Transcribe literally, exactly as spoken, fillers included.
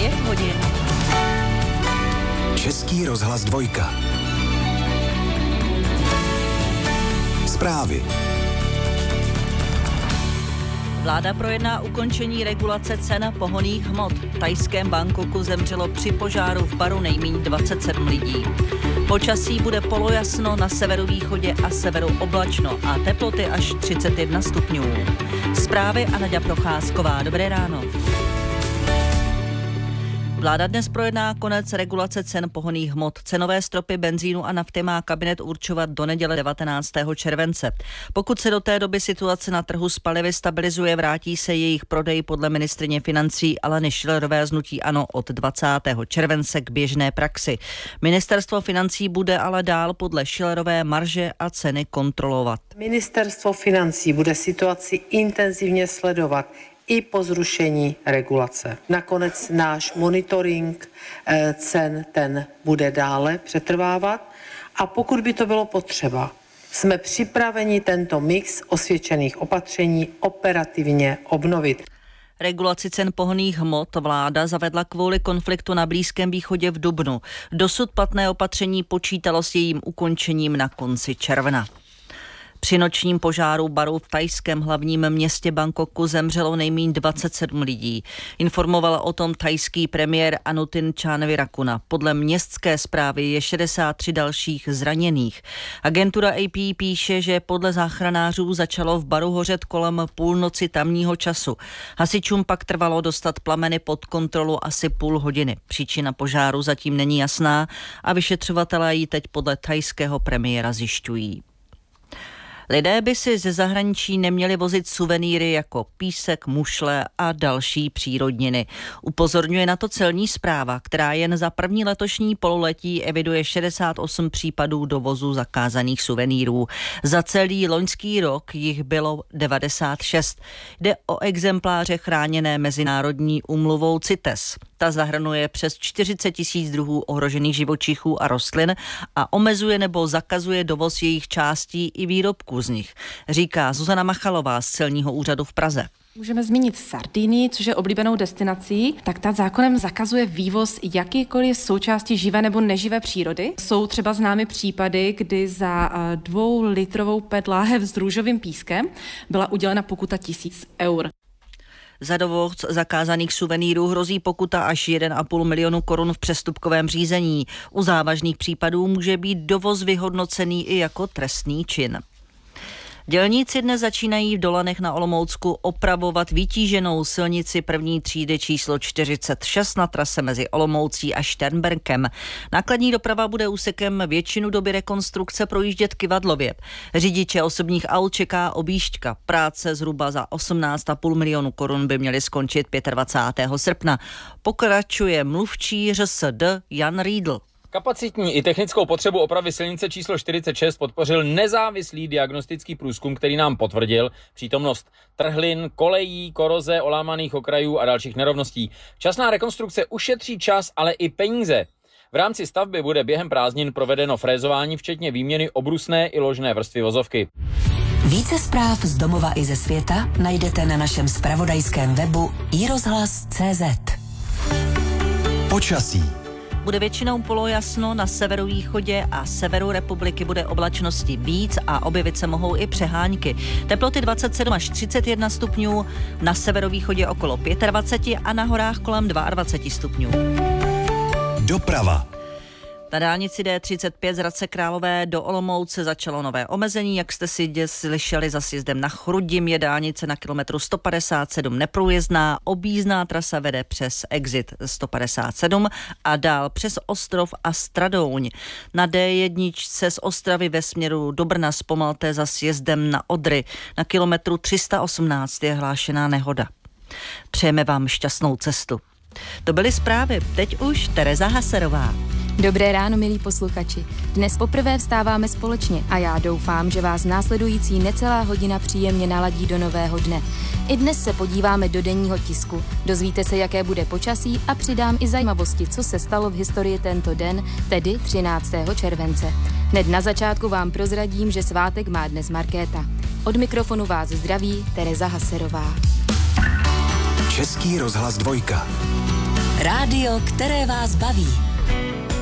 devět hodin. Český rozhlas dvojka. Zprávy. Vláda projedná ukončení regulace cen pohonných hmot. V thajském Bangkoku zemřelo při požáru v baru nejméně dvacet sedm lidí. Počasí bude polojasno, na severovýchodě a severu oblačno a teploty až třicet jedna stupňů. Zprávy a Naďa Procházková. Dobré ráno. Vláda dnes projedná konec regulace cen pohonných hmot. Cenové stropy benzínu a nafty má kabinet určovat do neděle devatenáctého července. Pokud se do té doby situace na trhu s palivy stabilizuje, vrátí se jejich prodej podle ministryně financí Aleny Schillerové z hnutí ANO od dvacátého července k běžné praxi. Ministerstvo financí bude ale dál podle Schillerové marže a ceny kontrolovat. Ministerstvo financí bude situaci intenzivně sledovat i po zrušení regulace. Nakonec náš monitoring cen, ten bude dále přetrvávat a pokud by to bylo potřeba, jsme připraveni tento mix osvědčených opatření operativně obnovit. Regulaci cen pohonných hmot vláda zavedla kvůli konfliktu na Blízkém východě v dubnu. Dosud platné opatření počítalo s jejím ukončením na konci června. Při nočním požáru baru v thajském hlavním městě Bangkoku zemřelo nejméně dvacet sedm lidí. Informoval o tom thajský premiér Anutin Charnvirakul. Podle městské zprávy je šedesát tři dalších zraněných. Agentura A P píše, že podle záchranářů začalo v baru hořet kolem půlnoci tamního času. Hasičům pak trvalo dostat plameny pod kontrolu asi půl hodiny. Příčina požáru zatím není jasná a vyšetřovatelé ji teď podle thajského premiéra zjišťují. Lidé by si ze zahraničí neměli vozit suvenýry jako písek, mušle a další přírodniny. Upozorňuje na to celní správa, která jen za první letošní pololetí eviduje šedesát osm případů dovozu zakázaných suvenýrů. Za celý loňský rok jich bylo devadesát šest. Jde o exempláře chráněné mezinárodní úmluvou CITES. Ta zahrnuje přes čtyřicet tisíc druhů ohrožených živočichů a rostlin a omezuje nebo zakazuje dovoz jejich částí i výrobků z nich, říká Zuzana Machalová z celního úřadu v Praze. Můžeme zmínit Sardinii, což je oblíbenou destinací, tak ta zákonem zakazuje vývoz jakýkoliv součástí živé nebo neživé přírody. Jsou třeba známy případy, kdy za dvoulitrovou pet láhev s růžovým pískem byla udělena pokuta tisíc eur. Za dovoz zakázaných suvenýrů hrozí pokuta až jeden a půl milionu korun v přestupkovém řízení. U závažných případů může být dovoz vyhodnocený i jako trestný čin. Dělníci dnes začínají v Dolanech na Olomoucku opravovat vytíženou silnici první třídy číslo čtyřicet šest na trase mezi Olomoucí a Šternberkem. Nákladní doprava bude úsekem většinu doby rekonstrukce projíždět kyvadlově. Řidiče osobních aut čeká objížďka. Práce zhruba za osmnáct a půl milionu korun by měly skončit dvacátého pátého srpna. Pokračuje mluvčí R S D Jan Riedl. Kapacitní i technickou potřebu opravy silnice číslo čtyřicet šest podpořil nezávislý diagnostický průzkum, který nám potvrdil přítomnost trhlin, kolejí, koroze, olámaných okrajů a dalších nerovností. Časná rekonstrukce ušetří čas, ale i peníze. V rámci stavby bude během prázdnin provedeno frézování, včetně výměny obrusné i ložné vrstvy vozovky. Více zpráv z domova i ze světa najdete na našem zpravodajském webu i rozhlas tečka cé zet. Počasí. Bude většinou polojasno, na severovýchodě a severu republiky bude oblačnosti víc a objevit se mohou i přehánky. Teploty dvacet sedm až třicet jedna stupňů, na severovýchodě okolo dvacet pět a na horách kolem dvacet dva stupňů. Doprava. Na dálnici D třicet pět z Hradce Králové do Olomouce začalo nové omezení, jak jste si slyšeli, za sjezdem na Chrudim je dálnice na kilometru sto padesát sedm neprůjezdná, objízdná trasa vede přes exit sto padesát sedm a dál přes Ostrov a Stradouň. Na D jedna z Ostravy ve směru do Brna zpomalte za sjezdem na Odry. Na kilometru tři sta osmnáct je hlášená nehoda. Přejeme vám šťastnou cestu. To byly zprávy, teď už Tereza Haserová. Dobré ráno, milí posluchači. Dnes poprvé vstáváme společně a já doufám, že vás následující necelá hodina příjemně naladí do nového dne. I dnes se podíváme do denního tisku, dozvíte se, jaké bude počasí a přidám i zajímavosti, co se stalo v historii tento den, tedy třináctého července. Hned na začátku vám prozradím, že svátek má dnes Markéta. Od mikrofonu vás zdraví Tereza Haserová. Český rozhlas dvojka. Rádio, které vás baví.